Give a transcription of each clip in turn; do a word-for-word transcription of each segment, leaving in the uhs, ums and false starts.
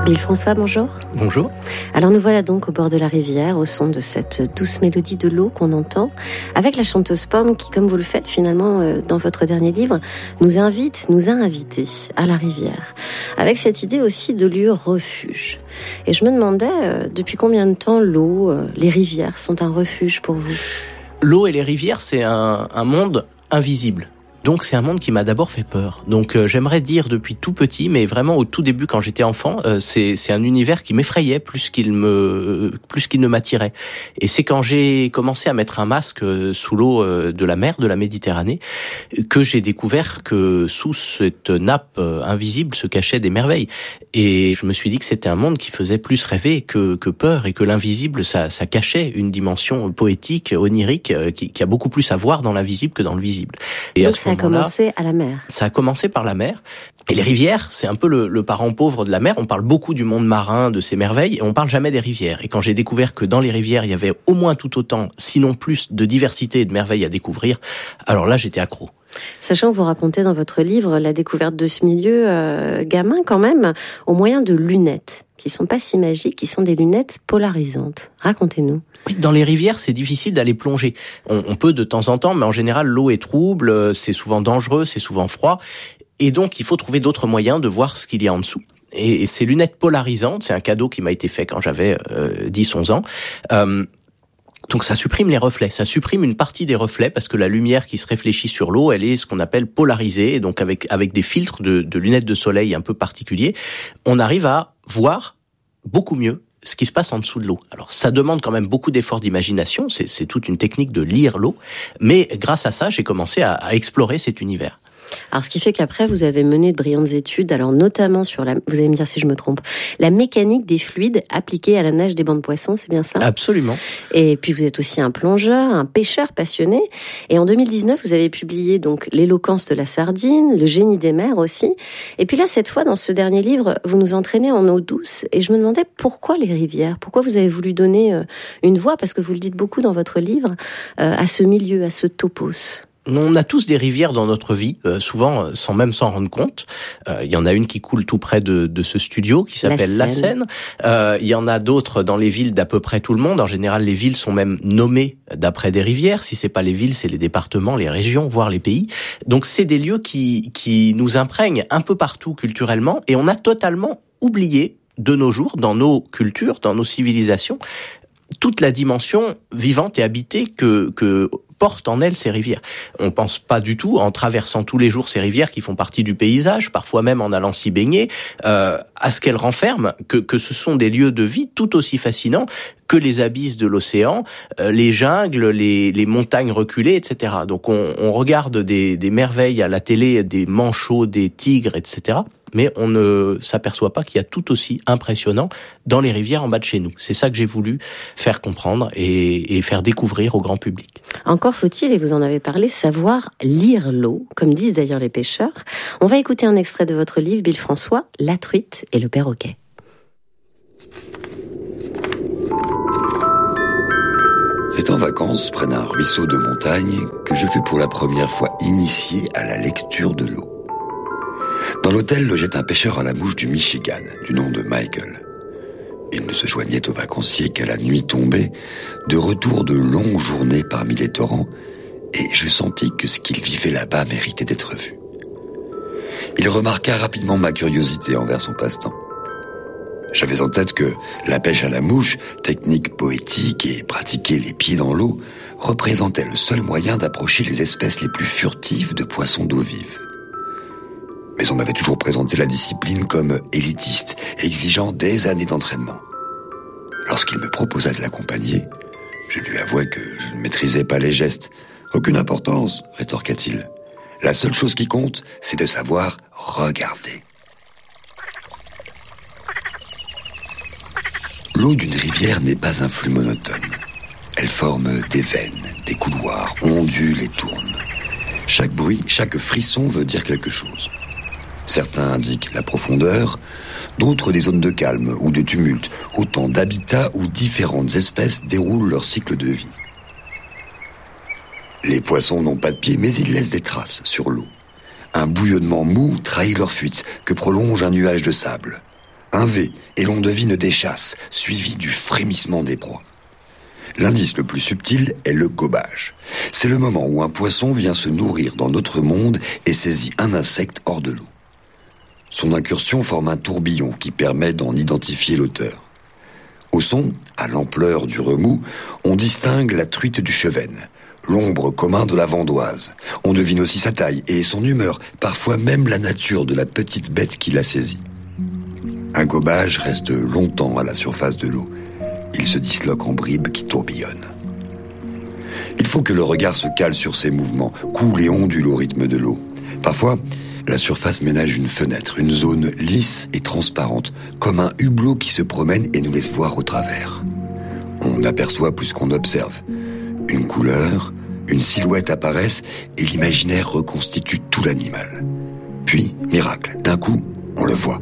Bill François, bonjour. Bonjour. Alors nous voilà donc au bord de la rivière, au son de cette douce mélodie de l'eau qu'on entend, avec la chanteuse Pomme qui, comme vous le faites finalement euh, dans votre dernier livre, nous invite, nous a invités à la rivière, avec cette idée aussi de lieu refuge. Et je me demandais, euh, depuis combien de temps l'eau, euh, les rivières sont un refuge pour vous ? L'eau et les rivières, c'est un, un monde invisible. Donc c'est un monde qui m'a d'abord fait peur. Donc euh, j'aimerais dire depuis tout petit, mais vraiment au tout début quand j'étais enfant, euh, c'est c'est un univers qui m'effrayait plus qu'il me euh, plus qu'il ne m'attirait. Et c'est quand j'ai commencé à mettre un masque euh, sous l'eau euh, de la mer, de la Méditerranée, que j'ai découvert que sous cette nappe euh, invisible se cachaient des merveilles. Et je me suis dit que c'était un monde qui faisait plus rêver que que peur, et que l'invisible ça ça cachait une dimension poétique, onirique, euh, qui, qui a beaucoup plus à voir dans l'invisible que dans le visible. Et donc ça a commencé à la mer. Ça a commencé par la mer. Et les rivières, c'est un peu le, le parent pauvre de la mer. On parle beaucoup du monde marin, de ses merveilles, et on parle jamais des rivières. Et quand j'ai découvert que dans les rivières, il y avait au moins tout autant, sinon plus, de diversité et de merveilles à découvrir, alors là, j'étais accro. Sachant que vous racontez dans votre livre la découverte de ce milieu euh, gamin quand même, au moyen de lunettes, qui sont pas si magiques, qui sont des lunettes polarisantes. Racontez-nous. Oui, dans les rivières, c'est difficile d'aller plonger. On, on peut de temps en temps, mais en général, l'eau est trouble, c'est souvent dangereux, c'est souvent froid. Et donc, il faut trouver d'autres moyens de voir ce qu'il y a en dessous. Et, et ces lunettes polarisantes, c'est un cadeau qui m'a été fait quand j'avais euh, dix onze ans. Euh, Donc ça supprime les reflets, ça supprime une partie des reflets parce que la lumière qui se réfléchit sur l'eau, elle est ce qu'on appelle polarisée, et donc avec avec des filtres de, de lunettes de soleil un peu particuliers, on arrive à voir beaucoup mieux ce qui se passe en dessous de l'eau. Alors ça demande quand même beaucoup d'efforts d'imagination, c'est, c'est toute une technique de lire l'eau, mais grâce à ça, j'ai commencé à, à explorer cet univers. Alors, ce qui fait qu'après, vous avez mené de brillantes études, alors notamment sur la, vous allez me dire si je me trompe, la mécanique des fluides appliquée à la nage des bancs de poissons, c'est bien ça ? Absolument. Et puis, vous êtes aussi un plongeur, un pêcheur passionné. Et en deux mille dix-neuf, vous avez publié donc L'éloquence de la sardine, Le génie des mers aussi. Et puis là, cette fois, dans ce dernier livre, vous nous entraînez en eau douce. Et je me demandais pourquoi les rivières ? Pourquoi vous avez voulu donner une voix, parce que vous le dites beaucoup dans votre livre, à ce milieu, à ce topos ? On a tous des rivières dans notre vie, euh, souvent sans même s'en rendre compte. Euh, il y en a une qui coule tout près de, de ce studio, qui s'appelle la Seine. Euh, il y en a d'autres dans les villes d'à peu près tout le monde. En général, les villes sont même nommées d'après des rivières. Si c'est pas les villes, c'est les départements, les régions, voire les pays. Donc c'est des lieux qui, qui nous imprègnent un peu partout culturellement, et on a totalement oublié de nos jours, dans nos cultures, dans nos civilisations, toute la dimension vivante et habitée que, que portent en elles ces rivières. On pense pas du tout, en traversant tous les jours ces rivières qui font partie du paysage, parfois même en allant s'y baigner, euh, à ce qu'elles renferment, que, que ce sont des lieux de vie tout aussi fascinants que les abysses de l'océan, euh, les jungles, les, les montagnes reculées, et cetera. Donc on, on regarde des, des merveilles à la télé, des manchots, des tigres, et cetera. Mais on ne s'aperçoit pas qu'il y a tout aussi impressionnant dans les rivières en bas de chez nous. C'est ça que j'ai voulu faire comprendre et, et faire découvrir au grand public. Encore faut-il, et vous en avez parlé, savoir lire l'eau, comme disent d'ailleurs les pêcheurs. On va écouter un extrait de votre livre, Bill François, La truite et le perroquet. C'est en vacances, près d'un ruisseau de montagne, que je fus pour la première fois initié à la lecture de l'eau. Dans l'hôtel logeait un pêcheur à la mouche du Michigan, du nom de Michael. Il ne se joignait aux vacanciers qu'à la nuit tombée, de retour de longues journées parmi les torrents, et je sentis que ce qu'il vivait là-bas méritait d'être vu. Il remarqua rapidement ma curiosité envers son passe-temps. J'avais en tête que la pêche à la mouche, technique poétique et pratiquée les pieds dans l'eau, représentait le seul moyen d'approcher les espèces les plus furtives de poissons d'eau vive. Mais on m'avait toujours présenté la discipline comme élitiste, exigeant des années d'entraînement. Lorsqu'il me proposa de l'accompagner, je lui avouai que je ne maîtrisais pas les gestes. « Aucune importance, rétorqua-t-il. La seule chose qui compte, c'est de savoir regarder. » L'eau d'une rivière n'est pas un flux monotone. Elle forme des veines, des couloirs, ondule et tourne. Chaque bruit, chaque frisson veut dire quelque chose. Certains indiquent la profondeur, d'autres des zones de calme ou de tumulte, autant d'habitats où différentes espèces déroulent leur cycle de vie. Les poissons n'ont pas de pieds, mais ils laissent des traces sur l'eau. Un bouillonnement mou trahit leur fuite, que prolonge un nuage de sable. Un V, et l'on devine des chasses, suivi du frémissement des proies. L'indice le plus subtil est le gobage. C'est le moment où un poisson vient se nourrir dans notre monde et saisit un insecte hors de l'eau. Son incursion forme un tourbillon qui permet d'en identifier l'auteur. Au son, à l'ampleur du remous, on distingue la truite du Chevesne, l'ombre commun de la Vendoise. On devine aussi sa taille et son humeur, parfois même la nature de la petite bête qui l'a saisie. Un gobage reste longtemps à la surface de l'eau. Il se disloque en bribes qui tourbillonnent. Il faut que le regard se cale sur ses mouvements, coule et ondule au rythme de l'eau. Parfois, la surface ménage une fenêtre, une zone lisse et transparente, comme un hublot qui se promène et nous laisse voir au travers. On aperçoit plus qu'on observe. Une couleur, une silhouette apparaissent et l'imaginaire reconstitue tout l'animal. Puis, miracle, d'un coup, on le voit.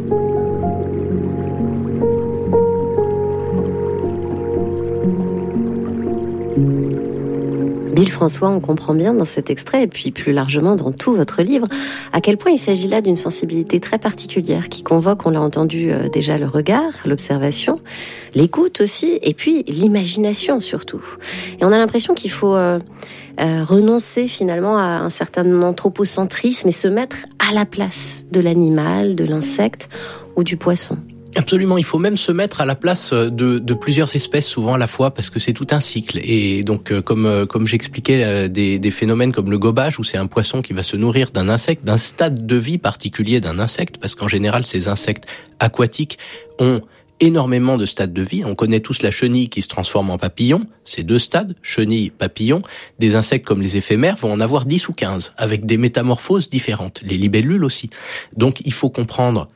Bill François, on comprend bien dans cet extrait, et puis plus largement dans tout votre livre, à quel point il s'agit là d'une sensibilité très particulière qui convoque, on l'a entendu euh, déjà, le regard, l'observation, l'écoute aussi, et puis l'imagination surtout. Et on a l'impression qu'il faut euh, euh, renoncer finalement à un certain anthropocentrisme et se mettre à la place de l'animal, de l'insecte ou du poisson. Absolument, il faut même se mettre à la place de, de plusieurs espèces souvent à la fois parce que c'est tout un cycle. Et donc, comme, comme j'expliquais, des, des phénomènes comme le gobage où c'est un poisson qui va se nourrir d'un insecte, d'un stade de vie particulier d'un insecte, parce qu'en général, ces insectes aquatiques ont énormément de stades de vie. On connaît tous la chenille qui se transforme en papillon. C'est deux stades, chenille, papillon. Des insectes comme les éphémères vont en avoir dix ou quinze avec des métamorphoses différentes. Les libellules aussi. Donc, il faut comprendre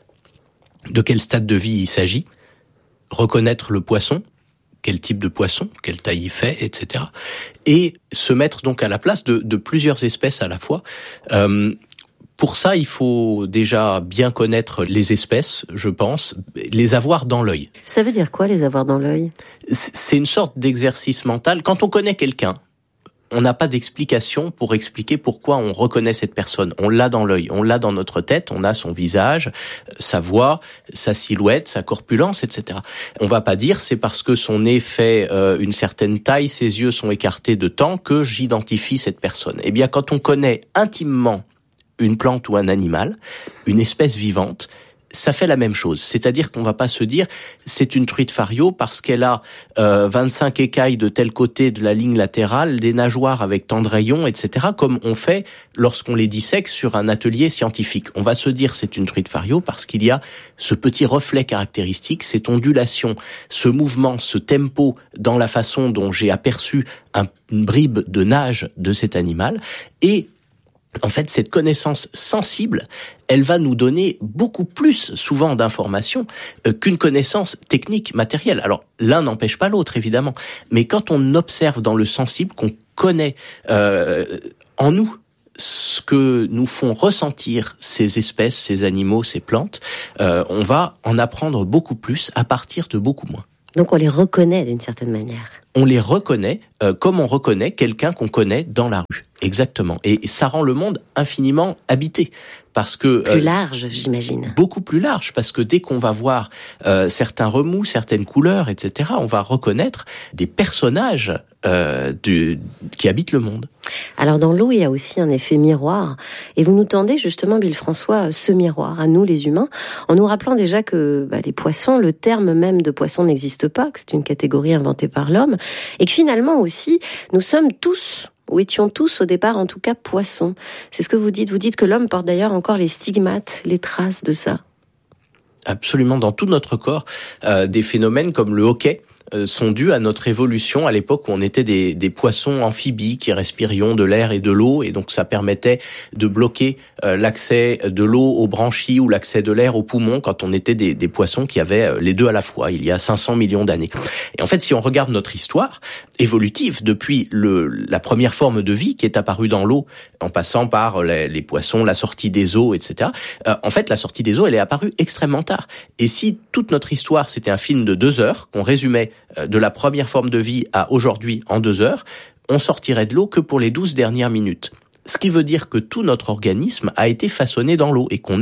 de quel stade de vie il s'agit, reconnaître le poisson, quel type de poisson, quelle taille il fait, et cetera. Et se mettre donc à la place de, de plusieurs espèces à la fois. Euh, pour ça, il faut déjà bien connaître les espèces, je pense, les avoir dans l'œil. Ça veut dire quoi, les avoir dans l'œil ? C'est une sorte d'exercice mental. Quand on connaît quelqu'un, on n'a pas d'explication pour expliquer pourquoi on reconnaît cette personne. On l'a dans l'œil, on l'a dans notre tête, on a son visage, sa voix, sa silhouette, sa corpulence, et cetera. On va pas dire c'est parce que son nez fait euh, une certaine taille, ses yeux sont écartés de temps que j'identifie cette personne. Eh bien, quand on connaît intimement une plante ou un animal, une espèce vivante, ça fait la même chose. C'est-à-dire qu'on va pas se dire c'est une truite fario parce qu'elle a euh, vingt-cinq écailles de tel côté de la ligne latérale, des nageoires avec tant de rayons, et cetera, comme on fait lorsqu'on les dissèque sur un atelier scientifique. On va se dire c'est une truite fario parce qu'il y a ce petit reflet caractéristique, cette ondulation, ce mouvement, ce tempo dans la façon dont j'ai aperçu un, une bribe de nage de cet animal. Et en fait, cette connaissance sensible, elle va nous donner beaucoup plus souvent d'informations euh, qu'une connaissance technique, matérielle. Alors, l'un n'empêche pas l'autre, évidemment. Mais quand on observe dans le sensible, qu'on connaît euh, en nous ce que nous font ressentir ces espèces, ces animaux, ces plantes, euh, on va en apprendre beaucoup plus à partir de beaucoup moins. Donc on les reconnaît d'une certaine manière. On les reconnaît euh, comme on reconnaît quelqu'un qu'on connaît dans la rue. Exactement. Et ça rend le monde infiniment habité. Parce que plus large, euh, j'imagine. Beaucoup plus large, parce que dès qu'on va voir euh, certains remous, certaines couleurs, et cetera, on va reconnaître des personnages euh, du, qui habitent le monde. Alors dans l'eau, il y a aussi un effet miroir. Et vous nous tendez justement, Bill François, ce miroir à nous les humains, en nous rappelant déjà que bah, les poissons, le terme même de poisson n'existe pas, que c'est une catégorie inventée par l'homme, et que finalement aussi, nous sommes tous... ou étions tous au départ, en tout cas, poissons. C'est ce que vous dites. Vous dites que l'homme porte d'ailleurs encore les stigmates, les traces de ça. Absolument. Dans tout notre corps, euh, des phénomènes comme le hoquet euh, sont dus à notre évolution à l'époque où on était des, des poissons amphibies qui respirions de l'air et de l'eau, et donc ça permettait de bloquer euh, l'accès de l'eau aux branchies ou l'accès de l'air aux poumons quand on était des, des poissons qui avaient les deux à la fois, il y a cinq cents millions d'années. Et en fait, si on regarde notre histoire évolutive depuis le, la première forme de vie qui est apparue dans l'eau, en passant par les, les poissons, la sortie des eaux, et cetera, euh, en fait, la sortie des eaux, elle est apparue extrêmement tard. Et si toute notre histoire, c'était un film de deux heures, qu'on résumait de la première forme de vie à aujourd'hui en deux heures, on sortirait de l'eau que pour les douze dernières minutes. Ce qui veut dire que tout notre organisme a été façonné dans l'eau et qu'on est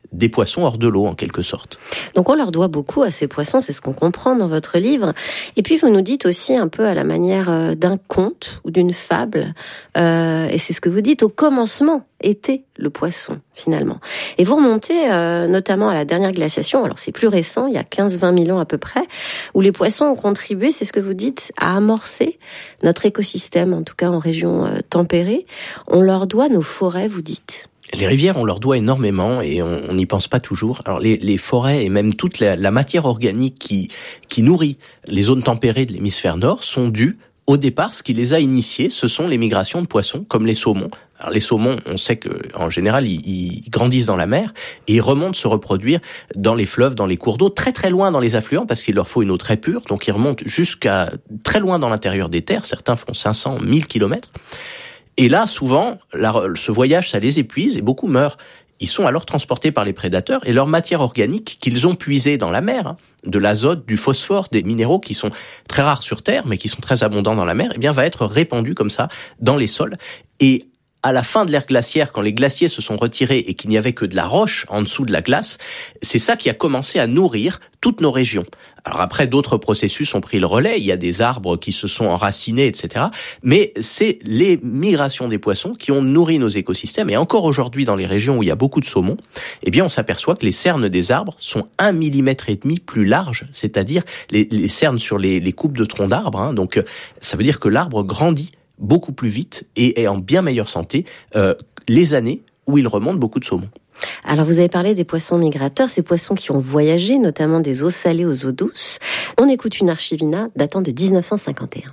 des poissons hors de l'eau, en quelque sorte. Donc on leur doit beaucoup à ces poissons, c'est ce qu'on comprend dans votre livre. Et puis vous nous dites aussi un peu à la manière d'un conte ou d'une fable, euh, et c'est ce que vous dites, au commencement était le poisson, finalement. Et vous remontez euh, notamment à la dernière glaciation, alors c'est plus récent, il y a quinze à vingt mille ans à peu près, où les poissons ont contribué, c'est ce que vous dites, à amorcer notre écosystème, en tout cas en région euh, tempérée. On leur doit nos forêts, vous dites. Les rivières, on leur doit énormément et on n'y pense pas toujours. Alors les, les forêts et même toute la, la matière organique qui, qui nourrit les zones tempérées de l'hémisphère nord sont dues au départ, ce qui les a initiés, ce sont les migrations de poissons, comme les saumons. Alors les saumons, on sait que en général, ils, ils grandissent dans la mer et ils remontent se reproduire dans les fleuves, dans les cours d'eau, très très loin dans les affluents parce qu'il leur faut une eau très pure. Donc ils remontent jusqu'à très loin dans l'intérieur des terres. Certains font cinq cents, mille kilomètres. Et là, souvent, la, ce voyage, ça les épuise et beaucoup meurent. Ils sont alors transportés par les prédateurs et leur matière organique qu'ils ont puisée dans la mer, hein, de l'azote, du phosphore, des minéraux qui sont très rares sur Terre, mais qui sont très abondants dans la mer, eh bien, va être répandue comme ça dans les sols. Et à la fin de l'ère glaciaire, quand les glaciers se sont retirés et qu'il n'y avait que de la roche en dessous de la glace, c'est ça qui a commencé à nourrir toutes nos régions. Alors après, d'autres processus ont pris le relais, il y a des arbres qui se sont enracinés, et cetera. Mais c'est les migrations des poissons qui ont nourri nos écosystèmes. Et encore aujourd'hui, dans les régions où il y a beaucoup de saumons, eh bien, on s'aperçoit que les cernes des arbres sont un millimètre et demi plus larges, c'est-à-dire les, les cernes sur les, les coupes de troncs d'arbres. Hein. Donc, ça veut dire que l'arbre grandit beaucoup plus vite et est en bien meilleure santé euh, les années où il remonte beaucoup de saumons. Alors vous avez parlé des poissons migrateurs, ces poissons qui ont voyagé, notamment des eaux salées aux eaux douces. On écoute une archivina datant de dix-neuf cent cinquante et un.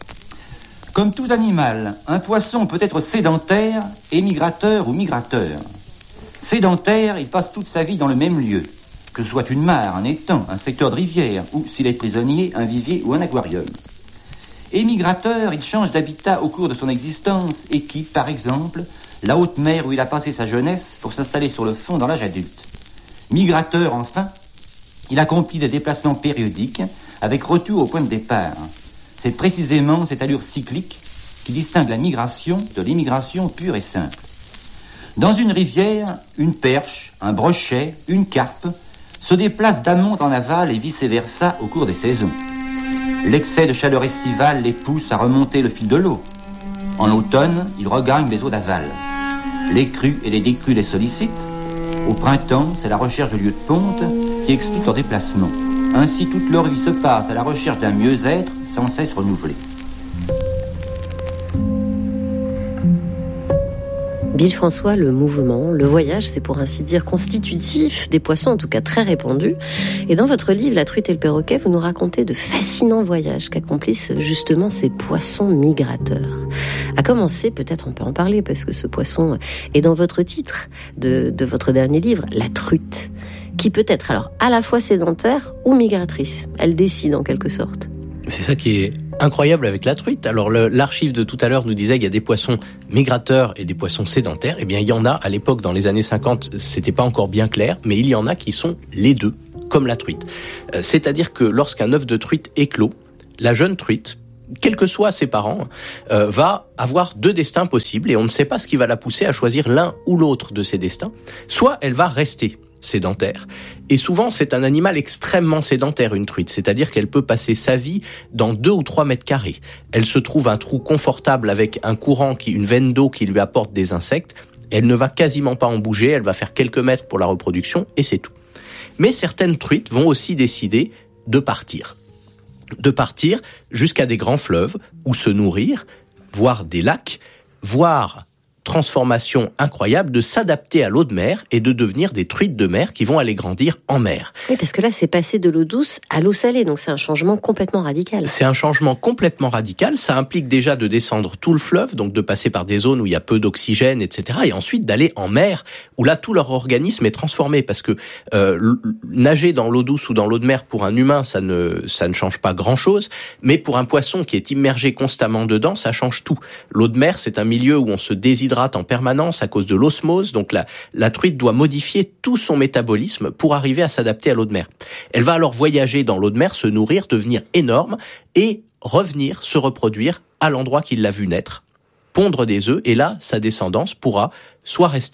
Comme tout animal, un poisson peut être sédentaire, émigrateur ou migrateur. Sédentaire, il passe toute sa vie dans le même lieu, que ce soit une mare, un étang, un secteur de rivière, ou, s'il est prisonnier, un vivier ou un aquarium. Émigrateur, il change d'habitat au cours de son existence et quitte, par exemple, la haute mer où il a passé sa jeunesse pour s'installer sur le fond dans l'âge adulte. Migrateur, enfin, il accomplit des déplacements périodiques avec retour au point de départ. C'est précisément cette allure cyclique qui distingue la migration de l'émigration pure et simple. Dans une rivière, une perche, un brochet, une carpe se déplacent d'amont en aval et vice-versa au cours des saisons. L'excès de chaleur estivale les pousse à remonter le fil de l'eau. En automne, ils regagnent les eaux d'aval. Les crues et les décrues les sollicitent. Au printemps, c'est la recherche de lieux de ponte qui explique leur déplacement. Ainsi, toute leur vie se passe à la recherche d'un mieux-être sans cesse renouvelé. Bill François, le mouvement, le voyage, c'est pour ainsi dire constitutif des poissons, en tout cas très répandus. Et dans votre livre, La truite et le perroquet, vous nous racontez de fascinants voyages qu'accomplissent justement ces poissons migrateurs. À commencer, peut-être on peut en parler, parce que ce poisson est dans votre titre de, de votre dernier livre, La truite, qui peut être alors à la fois sédentaire ou migratrice. Elle décide en quelque sorte. C'est ça qui est incroyable avec la truite. Alors le, l'archive de tout à l'heure nous disait qu'il y a des poissons migrateurs et des poissons sédentaires. Eh bien, il y en a à l'époque, dans les années cinquante, c'était pas encore bien clair, mais il y en a qui sont les deux, comme la truite. Euh, c'est-à-dire que lorsqu'un œuf de truite éclot, la jeune truite, quels que soient ses parents, euh, va avoir deux destins possibles et on ne sait pas ce qui va la pousser à choisir l'un ou l'autre de ces destins. Soit elle va rester sédentaire. Et souvent, c'est un animal extrêmement sédentaire, une truite. C'est-à-dire qu'elle peut passer sa vie dans deux ou trois mètres carrés. Elle se trouve un trou confortable avec un courant, qui, une veine d'eau qui lui apporte des insectes. Elle ne va quasiment pas en bouger. Elle va faire quelques mètres pour la reproduction et c'est tout. Mais certaines truites vont aussi décider de partir. De partir jusqu'à des grands fleuves où se nourrir, voire des lacs, voire transformation incroyable de s'adapter à l'eau de mer et de devenir des truites de mer qui vont aller grandir en mer. Oui, parce que là, c'est passer de l'eau douce à l'eau salée, donc c'est un changement complètement radical. C'est un changement complètement radical. Ça implique déjà de descendre tout le fleuve, donc de passer par des zones où il y a peu d'oxygène, et cetera, et ensuite d'aller en mer, où là, tout leur organisme est transformé, parce que euh, nager dans l'eau douce ou dans l'eau de mer, pour un humain, ça ne, ça ne change pas grand-chose, mais pour un poisson qui est immergé constamment dedans, ça change tout. L'eau de mer, c'est un milieu où on se déshydrate en permanence à cause de l'osmose, donc la, la truite doit modifier tout son métabolisme pour arriver à s'adapter à l'eau de mer. Elle va alors voyager dans l'eau de mer, se nourrir, devenir énorme et revenir se reproduire à l'endroit qui l'a vu naître, pondre des œufs, et là, sa descendance pourra soit rester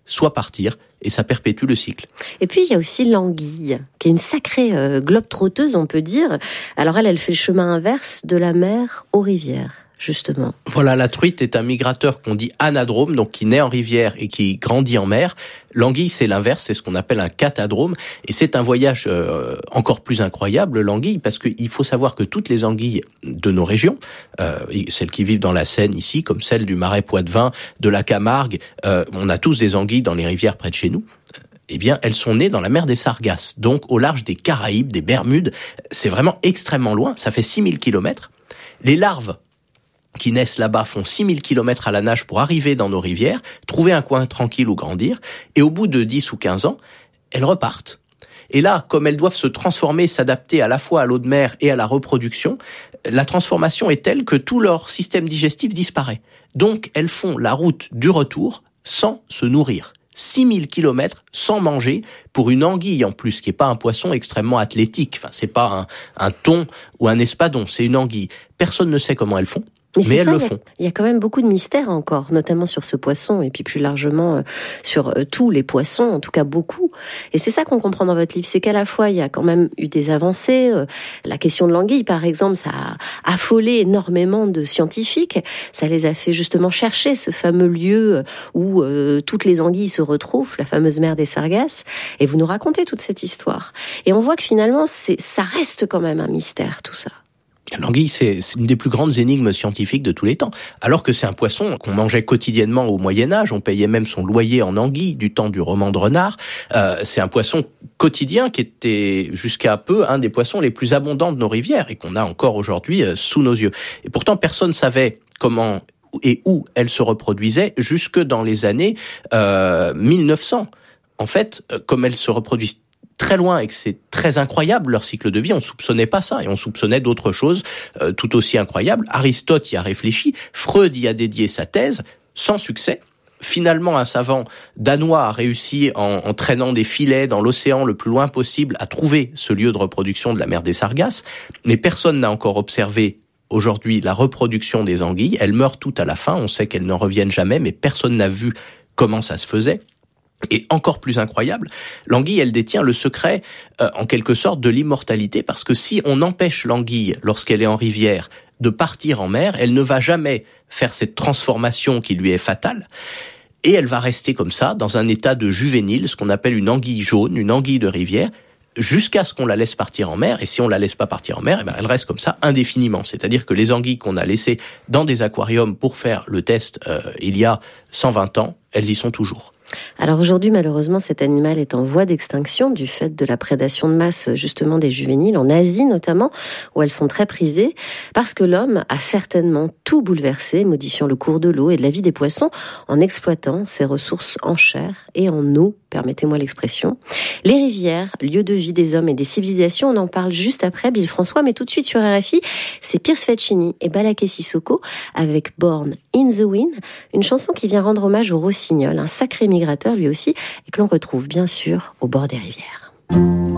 soit partir, et ça perpétue le cycle. Et puis il y a aussi l'anguille, qui est une sacrée euh, globe-trotteuse, on peut dire. Alors elle, elle fait le chemin inverse de la mer aux rivières, justement. Voilà, la truite est un migrateur qu'on dit anadrome, donc qui naît en rivière et qui grandit en mer. L'anguille, c'est l'inverse, c'est ce qu'on appelle un catadrome, et c'est un voyage euh, encore plus incroyable, l'anguille, parce qu'il faut savoir que toutes les anguilles de nos régions, euh, celles qui vivent dans la Seine ici, comme celles du Marais Poitevin, de la Camargue, euh, on a tous des anguilles dans les rivières près de chez nous. Eh bien, elles sont nées dans la mer des Sargasses, donc au large des Caraïbes, des Bermudes. C'est vraiment extrêmement loin, ça fait six mille kilomètres. Les larves qui naissent là-bas font six mille kilomètres à la nage pour arriver dans nos rivières, trouver un coin tranquille où grandir, et au bout de dix ou quinze ans, elles repartent. Et là, comme elles doivent se transformer, s'adapter à la fois à l'eau de mer et à la reproduction, la transformation est telle que tout leur système digestif disparaît. Donc, elles font la route du retour sans se nourrir. six mille kilomètres sans manger pour une anguille en plus, qui est pas un poisson extrêmement athlétique. Enfin, c'est pas un, un thon ou un espadon, c'est une anguille. Personne ne sait comment elles font. Mais, mais elles ça, le font. Il y a quand même beaucoup de mystères encore, notamment sur ce poisson, et puis plus largement euh, sur euh, tous les poissons, en tout cas beaucoup. Et c'est ça qu'on comprend dans votre livre, c'est qu'à la fois, il y a quand même eu des avancées. Euh, la question de l'anguille, par exemple, ça a affolé énormément de scientifiques. Ça les a fait justement chercher ce fameux lieu où euh, toutes les anguilles se retrouvent, la fameuse mer des Sargasses. Et vous nous racontez toute cette histoire. Et on voit que finalement, c'est, ça reste quand même un mystère, tout ça. L'anguille, c'est, c'est une des plus grandes énigmes scientifiques de tous les temps. Alors que c'est un poisson qu'on mangeait quotidiennement au Moyen-Âge, on payait même son loyer en anguille du temps du roman de Renard. Euh, c'est un poisson quotidien qui était jusqu'à peu un des poissons les plus abondants de nos rivières et qu'on a encore aujourd'hui euh, sous nos yeux. Et pourtant, personne ne savait comment et où elle se reproduisait jusque dans les années euh, mille neuf cents. En fait, euh, comme elle se reproduit très loin et que c'est très incroyable leur cycle de vie, on soupçonnait pas ça et on soupçonnait d'autres choses euh, tout aussi incroyables. Aristote y a réfléchi, Freud y a dédié sa thèse, sans succès. Finalement, un savant danois a réussi, en, en traînant des filets dans l'océan le plus loin possible, à trouver ce lieu de reproduction de la mer des Sargasses, mais personne n'a encore observé aujourd'hui la reproduction des anguilles. Elles meurent toutes à la fin, on sait qu'elles ne reviennent jamais, mais personne n'a vu comment ça se faisait. Et encore plus incroyable, l'anguille, elle détient le secret, euh, en quelque sorte, de l'immortalité, parce que si on empêche l'anguille, lorsqu'elle est en rivière, de partir en mer, elle ne va jamais faire cette transformation qui lui est fatale, et elle va rester comme ça, dans un état de juvénile, ce qu'on appelle une anguille jaune, une anguille de rivière, jusqu'à ce qu'on la laisse partir en mer, et si on la laisse pas partir en mer, eh ben elle reste comme ça indéfiniment. C'est-à-dire que les anguilles qu'on a laissées dans des aquariums pour faire le test euh, il y a cent vingt ans, elles y sont toujours. Alors aujourd'hui, malheureusement, cet animal est en voie d'extinction du fait de la prédation de masse, justement, des juvéniles, en Asie notamment, où elles sont très prisées, parce que l'homme a certainement tout bouleversé, modifiant le cours de l'eau et de la vie des poissons, en exploitant ses ressources en chair et en eau, permettez-moi l'expression. Les rivières, lieu de vie des hommes et des civilisations, on en parle juste après, Bill François, mais tout de suite sur R F I, c'est Pierce Faccini et Balaké Sissoko avec Born in the Wind, une chanson qui vient rendre hommage au rossignol, un sacré migrateur lui aussi, et que l'on retrouve bien sûr au bord des rivières.